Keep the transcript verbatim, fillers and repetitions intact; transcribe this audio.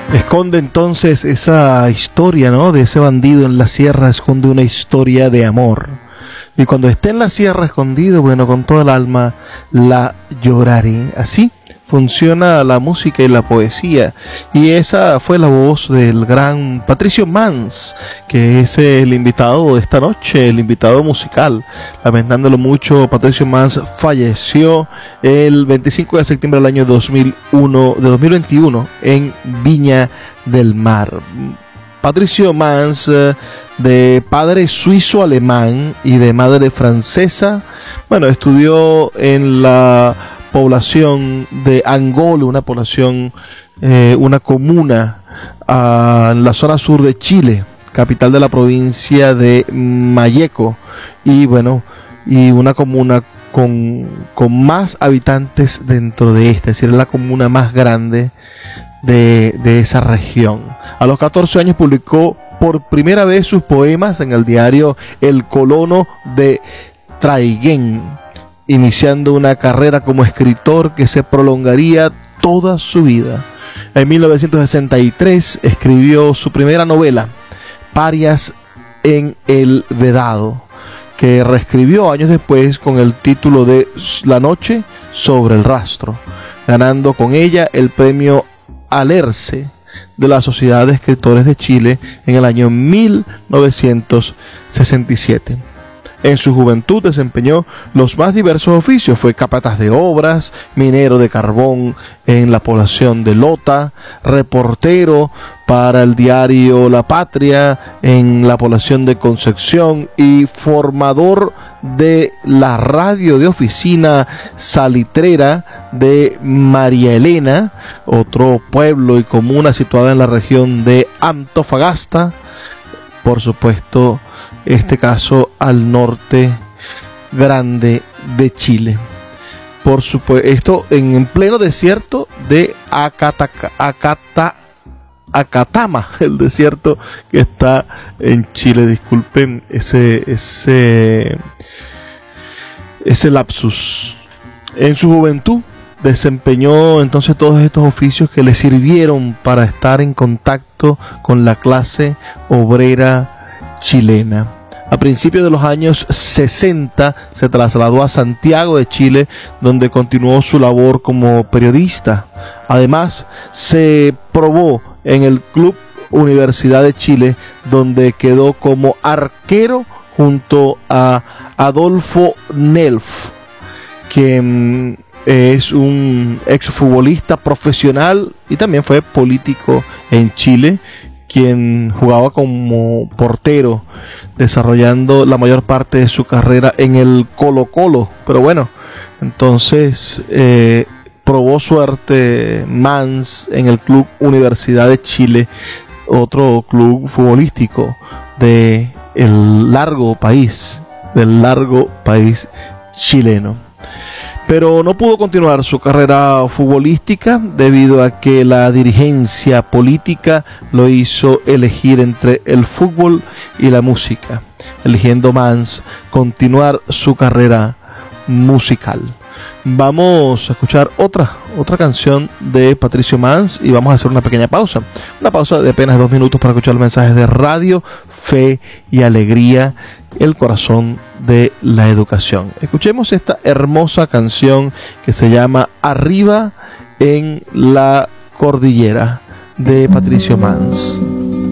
Esconde entonces esa historia, ¿no? De ese bandido en la sierra, esconde una historia de amor. Y cuando esté en la sierra escondido, bueno, con toda el alma la lloraré. Así funciona la música y la poesía. Y esa fue la voz del gran Patricio Mans, que es el invitado de esta noche, el invitado musical. Lamentándolo mucho, Patricio Mans falleció el veinticinco de septiembre del año dos mil uno, de dos mil veintiuno en Viña del Mar. Patricio Mans, de padre suizo-alemán y de madre francesa, bueno, estudió en la población de Angol, una población, eh, una comuna uh, en la zona sur de Chile, capital de la provincia de Malleco, y bueno, y una comuna con, con más habitantes dentro de esta, es decir, es la comuna más grande de, de esa región. A los catorce años publicó por primera vez sus poemas en el diario El Colono de Traiguén, iniciando una carrera como escritor que se prolongaría toda su vida. En mil novecientos sesenta y tres escribió su primera novela, Parias en el Vedado, que reescribió años después con el título de La noche sobre el rastro, ganando con ella el premio Alerce de la Sociedad de Escritores de Chile en el año mil novecientos sesenta y siete. En su juventud desempeñó los más diversos oficios. Fue capataz de obras, minero de carbón en la población de Lota, reportero para el diario La Patria en la población de Concepción y formador de la radio de oficina salitrera de María Elena, otro pueblo y comuna situada en la región de Antofagasta, por supuesto, este caso al norte grande de Chile. Por supuesto, esto en, en pleno desierto de Acataca, Acata, Acatama, el desierto que está en Chile. Disculpen ese, ese, ese lapsus. En su juventud desempeñó entonces todos estos oficios que le sirvieron para estar en contacto con la clase obrera chilena. A principios de los años sesenta se trasladó a Santiago de Chile, donde continuó su labor como periodista. Además, se probó en el Club Universidad de Chile, donde quedó como arquero junto a Adolfo Nelf, quien es un exfutbolista profesional y también fue político en Chile, quien jugaba como portero, desarrollando la mayor parte de su carrera en el Colo-Colo. Pero bueno, entonces eh, probó suerte Mans en el Club Universidad de Chile, otro club futbolístico de el largo país, del largo país chileno. Pero no pudo continuar su carrera futbolística debido a que la dirigencia política lo hizo elegir entre el fútbol y la música, eligiendo Mans continuar su carrera musical. Vamos a escuchar otra, otra canción de Patricio Mans y vamos a hacer una pequeña pausa. Una pausa de apenas dos minutos para escuchar los mensajes de Radio Fe y Alegría, el corazón de la educación. Escuchemos esta hermosa canción que se llama Arriba en la Cordillera de Patricio Mans.